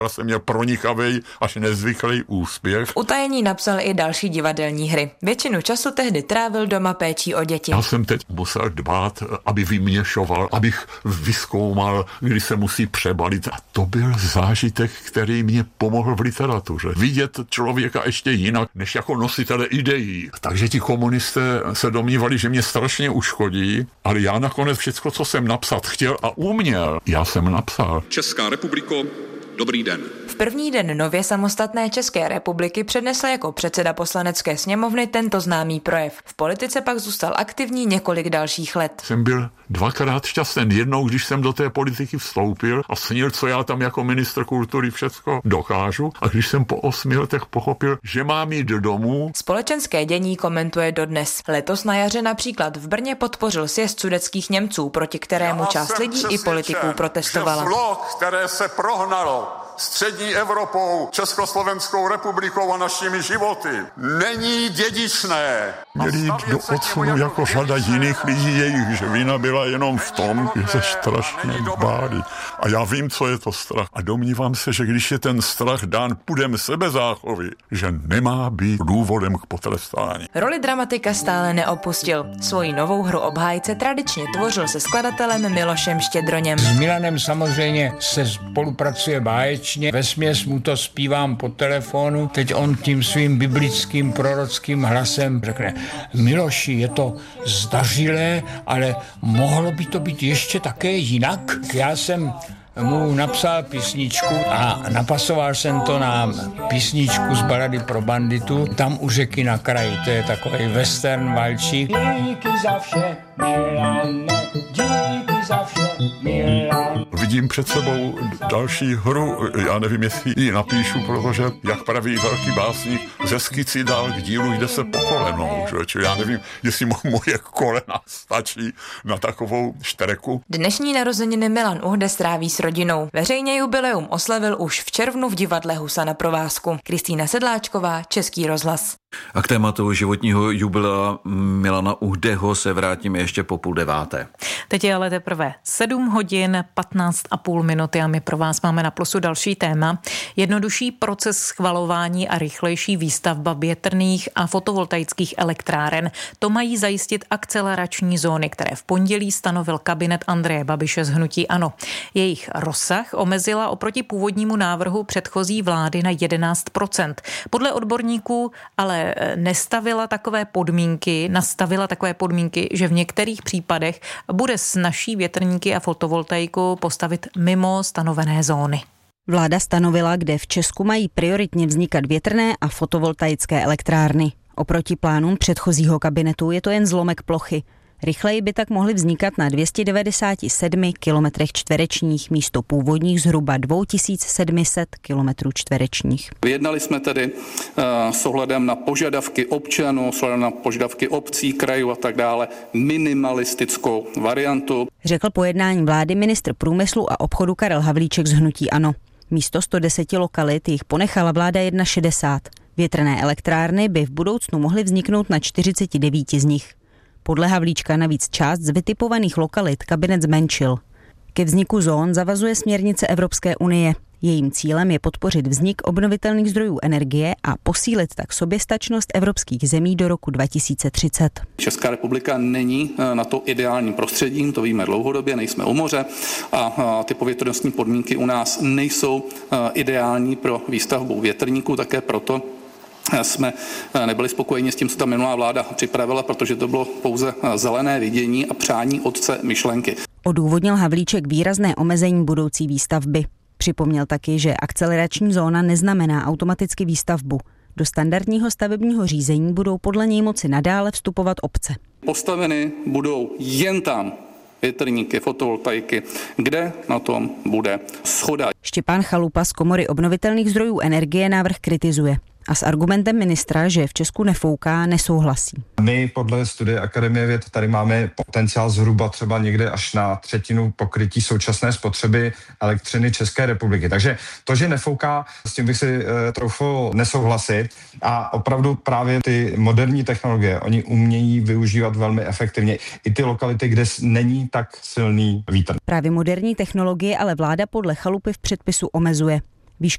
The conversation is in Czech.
Já jsem měl pronikavý až nezvyklý úspěch. V utajení napsal i další divadelní hry. Většinu času tehdy trávil doma péčí o děti. Já jsem teď musel dbát, aby vyměšoval, abych vyzkoumal, kdy se musí přebalit. A to byl zážitek, který mě pomohl v literatuře. Vidět člověka ještě jinak, než jako nositele ideí. Takže ti komunisté se domnívali, že mě strašně uškodí, ale já nakonec všecko, co jsem napsat chtěl a uměl, já jsem napsal. Česká republiko, dobrý den. V první den nově samostatné České republiky přednesl jako předseda Poslanecké sněmovny tento známý projev. V politice pak zůstal aktivní několik dalších let. Jsem byl dvakrát šťastný. Jednou, když jsem do té politiky vstoupil a snil, co já tam jako ministr kultury všecko dokážu. A když jsem po 8 letech pochopil, že mám jít domů. Společenské dění komentuje dodnes. Letos na jaře například v Brně podpořil sjezd sudetských Němců, proti kterému část lidí i politiků protestovala. Že zlo, které se prohnalo střední Evropou, Československou republikou a našimi životy, není dědičné. Měli jít do odsunu jako řada jiných lidí, jejichž vina byla jenom v tom, že se strašně báli. A já vím, co je to strach. A domnívám se, že když je ten strach dán pudem sebezáchovy, že nemá být důvodem k potrestání. Roli dramatika stále neopustil. Svoji novou hru Obhájce tradičně tvořil se skladatelem Milošem Štědroněm. S Milanem samozřejmě se spolupracuje báječně. Vesměs mu to zpívám po telefonu. Teď on tím svým biblickým prorockým hlasem řekne: Miloši, je to zdařilé, ale mohlo by to být ještě také jinak. Já jsem mu napsal písničku a napasoval jsem to na písničku z Balady pro banditu, Tam u řeky na kraji, to je takový western valčík. Díky za vše, Milane, díky za vše, Milane. Vidím před sebou další hru, já nevím, jestli ji napíšu, protože, jak praví velký básník, ze skici dál k dílu jde se po kolenou, že? Já nevím, jestli moje kolena stačí na takovou štreku. Dnešní narozeniny Milan Uhde stráví s rodinou. Veřejně jubileum oslavil už v červnu v divadle Husa na provázku. Kristýna Sedláčková, Český rozhlas. A k tématu životního jubilea Milana Uhdeho se vrátíme ještě po 8:30. Teď je ale teprve 7 hodin 15,5 minuty a my pro vás máme na Plusu další téma. Jednodušší proces schvalování a rychlejší výstavba větrných a fotovoltaických elektráren. To mají zajistit akcelerační zóny, které v pondělí stanovil kabinet Andreje Babiše z hnutí ANO. Jejich rozsah omezila oproti původnímu návrhu předchozí vlády na 11%. Podle odborníků ale nastavila takové podmínky, že v některých případech bude snazší větrníky a fotovoltaiku postavit mimo stanovené zóny. Vláda stanovila, kde v Česku mají prioritně vznikat větrné a fotovoltaické elektrárny. Oproti plánům předchozího kabinetu je to jen zlomek plochy. Rychleji by tak mohly vznikat na 297 kilometrech čtverečních místo původních zhruba 2700 kilometrů čtverečních. Vyjednali jsme tedy s ohledem na požadavky občanů, s ohledem na požadavky obcí, krajů a tak dále minimalistickou variantu. Řekl po jednání vlády ministr průmyslu a obchodu Karel Havlíček z hnutí ANO. Místo 110 lokalit jich ponechala vláda 61. Větrné elektrárny by v budoucnu mohly vzniknout na 49 z nich. Podle Havlíčka navíc část z vytipovaných lokalit kabinet zmenšil. Ke vzniku zón zavazuje směrnice Evropské unie. Jejím cílem je podpořit vznik obnovitelných zdrojů energie a posílit tak soběstačnost evropských zemí do roku 2030. Česká republika není na to ideálním prostředím, to víme dlouhodobě, nejsme u moře a ty povětrnostní podmínky u nás nejsou ideální pro výstavbu větrníků, také proto jsme nebyli spokojeni s tím, co ta minulá vláda připravila, protože to bylo pouze zelené vidění a přání otce myšlenky. Odůvodnil Havlíček výrazné omezení budoucí výstavby. Připomněl taky, že akcelerační zóna neznamená automaticky výstavbu. Do standardního stavebního řízení budou podle něj moci nadále vstupovat obce. Postaveny budou jen tam větrníky, fotovoltaiky, kde na tom bude shoda. Štěpán Chalupa z Komory obnovitelných zdrojů energie návrh kritizuje a s argumentem ministra, že v Česku nefouká, nesouhlasí. My podle studie Akademie věd tady máme potenciál zhruba třeba někde až na 1/3 pokrytí současné spotřeby elektřiny České republiky. Takže to, že nefouká, s tím bych si troufl nesouhlasit a opravdu právě ty moderní technologie, oni umějí využívat velmi efektivně i ty lokality, kde není tak silný vítr. Právě moderní technologie ale vláda podle Chalupy v předpisu omezuje.